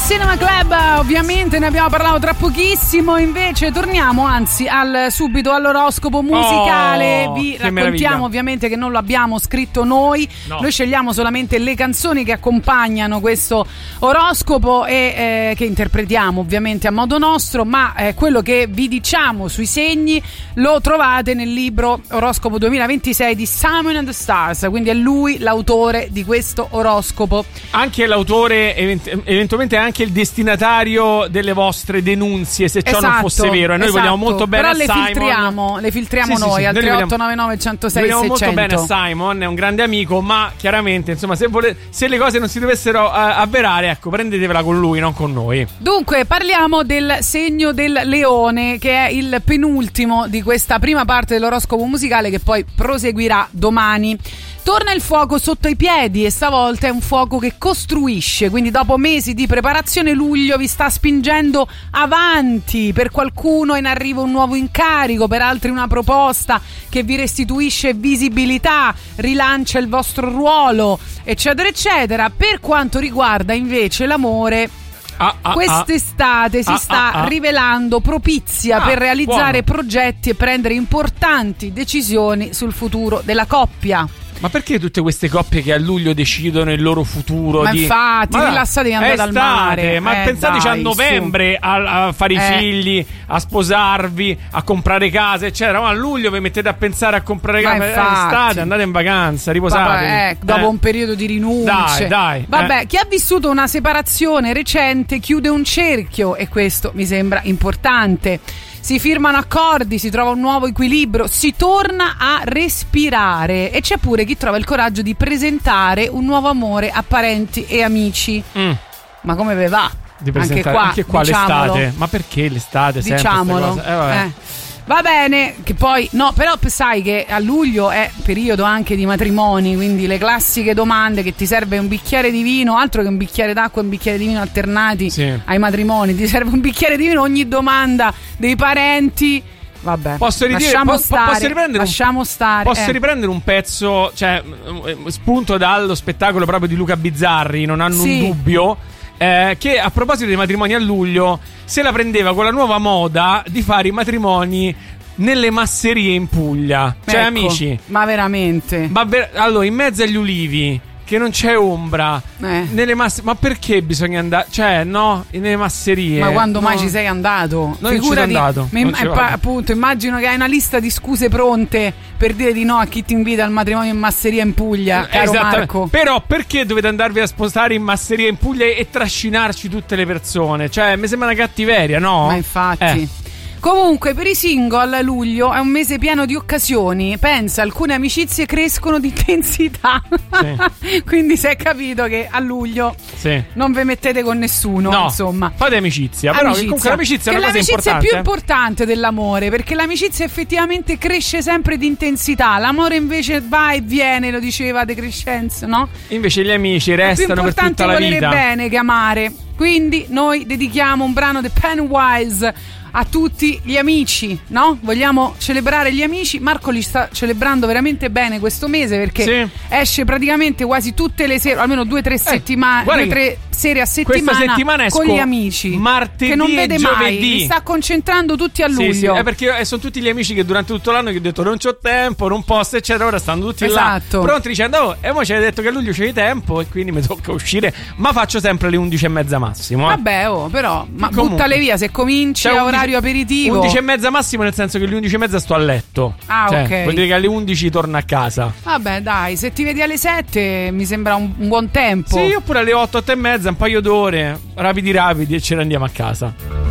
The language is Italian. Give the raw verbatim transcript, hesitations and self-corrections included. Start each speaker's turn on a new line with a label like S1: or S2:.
S1: Cinema Club, ovviamente ne abbiamo parlato tra pochissimo, invece torniamo anzi al subito all'oroscopo musicale.
S2: Oh,
S1: vi raccontiamo
S2: meraviglia.
S1: ovviamente che non lo abbiamo scritto noi,
S2: no.
S1: Noi scegliamo solamente le canzoni che accompagnano questo oroscopo e eh, che interpretiamo ovviamente a modo nostro, ma eh, quello che vi diciamo sui segni lo trovate nel libro Oroscopo duemilaventisei di Simon and the Stars, quindi è lui l'autore di questo oroscopo.
S2: Anche l'autore, event- eventualmente anche il destinatario delle vostre denunzie, se ciò
S1: esatto,
S2: non fosse vero. E noi
S1: esatto.
S2: vogliamo molto bene
S1: Però
S2: a
S1: le
S2: Simon.
S1: filtriamo, le filtriamo
S2: sì,
S1: noi
S2: sì, sì.
S1: al
S2: Noi
S1: tre otto nove nove uno zero sei
S2: vogliamo
S1: seicento.
S2: molto bene a Simon, è un grande amico, ma chiaramente, insomma, se, vole- se le cose non si dovessero uh, avverare, ecco, prendetevela con lui, non con noi.
S1: Dunque, parliamo del segno del leone, che è il penultimo di questa prima parte dell'oroscopo musicale, che poi proseguirà domani. Torna il fuoco sotto i piedi e stavolta è un fuoco che costruisce, quindi dopo mesi di preparazione luglio vi sta spingendo avanti. Per qualcuno è in arrivo un nuovo incarico, per altri una proposta che vi restituisce visibilità, rilancia il vostro ruolo, eccetera eccetera. Per quanto riguarda invece l'amore,
S2: Ah, ah,
S1: quest'estate
S2: ah,
S1: si
S2: ah,
S1: sta
S2: ah, ah.
S1: rivelando propizia
S2: Ah,
S1: per realizzare
S2: buono.
S1: progetti e prendere importanti decisioni sul futuro della coppia.
S2: Ma perché tutte queste coppie che a luglio decidono il loro futuro?
S1: Ma
S2: di...
S1: infatti,
S2: ma
S1: rilassatevi, andate al
S2: estate,
S1: mare.
S2: Ma
S1: Eh,
S2: pensateci
S1: dai,
S2: a novembre a, a fare
S1: Eh.
S2: i figli, a sposarvi, a comprare case, eccetera. Ma a luglio vi mettete a pensare a comprare
S1: Ma
S2: case. Eh,
S1: infatti.
S2: estate, andate in vacanza, riposatevi.
S1: Vabbè, eh, dopo
S2: Eh.
S1: un periodo di rinunce.
S2: Dai, dai,
S1: Vabbè,
S2: eh.
S1: chi ha vissuto una separazione recente chiude un cerchio e questo mi sembra importante. Si firmano accordi, si trova un nuovo equilibrio, si torna a respirare e c'è pure chi trova il coraggio di presentare un nuovo amore a parenti e amici.
S2: Mm.
S1: Ma come ve va?
S2: Di
S1: Anche
S2: presentare-
S1: qua,
S2: anche qua
S1: diciamolo.
S2: l'estate. Ma perché l'estate? sempre
S1: Diciamolo.
S2: queste cose? Eh, vabbè.
S1: Eh. Va bene, che poi no, però sai che a luglio è periodo anche di matrimoni, quindi le classiche domande che ti serve un bicchiere di vino, altro che un bicchiere d'acqua e un bicchiere di vino alternati
S2: Sì.
S1: ai matrimoni, ti serve un bicchiere di vino ogni domanda dei parenti. Vabbè,
S2: Posso ridire-
S1: lasciamo
S2: po-
S1: stare,
S2: posso riprendere un-
S1: lasciamo stare.
S2: Posso
S1: eh.
S2: riprendere un pezzo, cioè eh, spunto dallo spettacolo proprio di Luca Bizzarri, non hanno
S1: Sì.
S2: un dubbio, eh, che a proposito dei matrimoni a luglio se la prendeva con la nuova moda di fare i matrimoni nelle masserie in Puglia. Cioè,
S1: Ecco,
S2: amici,
S1: ma veramente?
S2: ma ver- allora in mezzo agli ulivi che non c'è ombra,
S1: Eh.
S2: nelle mass- ma perché bisogna andare? Cioè, no, nelle masserie.
S1: Ma quando
S2: no.
S1: mai ci sei andato?
S2: Non ci
S1: Figurati,
S2: sono andato,
S1: mi-
S2: non ci
S1: eh,
S2: vado.
S1: pa- appunto, immagino che hai una lista di scuse pronte per dire di no a chi ti invita al matrimonio in masseria in Puglia, caro
S2: Esattamente.
S1: Marco.
S2: Però perché dovete andarvi a spostare in masseria in Puglia e trascinarci tutte le persone? Cioè, mi sembra una cattiveria, no?
S1: Ma infatti.
S2: Eh.
S1: Comunque, per i single luglio è un mese pieno di occasioni. Pensa, alcune amicizie crescono di intensità.
S2: Sì.
S1: Quindi si è capito che a luglio
S2: Sì.
S1: non vi mettete con nessuno,
S2: No,
S1: insomma.
S2: fate amicizia. Però
S1: Amicizia.
S2: comunque l'amicizia è
S1: che
S2: una cosa
S1: l'amicizia
S2: importante.
S1: è più
S2: eh.
S1: importante dell'amore, perché l'amicizia effettivamente cresce sempre di intensità. L'amore invece va e viene, lo diceva De Crescenzo, no?
S2: Invece gli amici
S1: È più
S2: restano per
S1: importante
S2: tutta la
S1: volere
S2: vita.
S1: bene che amare. Quindi noi dedichiamo un brano di Pennywise a tutti gli amici, no? Vogliamo celebrare gli amici. Marco li sta celebrando veramente bene questo mese, perché
S2: Sì.
S1: esce praticamente quasi tutte le sere, almeno due o tre settimane,
S2: guarda
S1: due o
S2: che
S1: tre sere a
S2: questa
S1: settimana,
S2: settimana
S1: con
S2: esco
S1: gli amici,
S2: martedì
S1: che non
S2: e
S1: vede mai,
S2: giovedì.
S1: li sta concentrando tutti a luglio.
S2: Sì, sì, è perché eh, sono tutti gli amici che durante tutto l'anno che ho detto non c'ho tempo, non posso, eccetera. Ora stanno tutti
S1: Esatto.
S2: là pronti dicendo oh, e mo ci hai detto che a luglio c'hai tempo e quindi mi tocca uscire, ma faccio sempre le undici e mezza massimo. eh.
S1: Vabbè, oh, però, ma
S2: Comunque.
S1: buttale via se cominci
S2: Cioè,
S1: a
S2: undici
S1: orario aperitivo.
S2: undici e mezza massimo, nel senso che alle undici e mezza sto a letto.
S1: Ah,
S2: cioè,
S1: ok.
S2: vuol dire che alle undici torno a casa.
S1: Vabbè, dai, se ti vedi alle sette mi sembra un, un buon tempo.
S2: Sì, oppure alle otto, otto e mezza, un paio d'ore, rapidi rapidi e ce ne andiamo a casa.